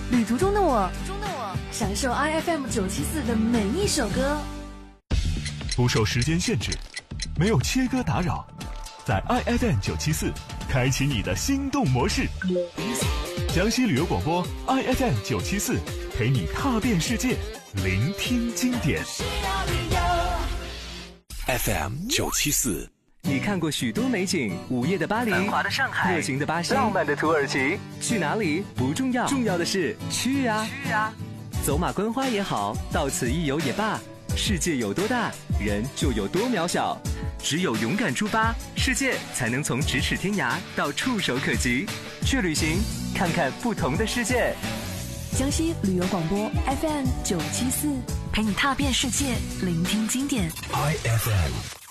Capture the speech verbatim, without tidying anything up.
旅途中的我，中的我享受 I F M 九七四的每一首歌， 不受时间限制，没有切割打扰，在 I F M 九七四开启你的心动模式。江西旅游广播 I F M 九七四陪你踏遍世界，聆听经典。 F M 九七四， 你看过许多美景，午夜的巴黎， 繁华的上海， 热情的巴西， 浪漫的土耳其， 去哪里不重要，重要的是去啊！ 去啊！ 走马观花也好，到此一游也罢，世界有多大，人就有多渺小。只有勇敢出发，世界才能从咫尺天涯到触手可及。去旅行，看看不同的世界。 江西旅游广播 F M 九七四，陪你踏遍世界，聆听经典。 I F M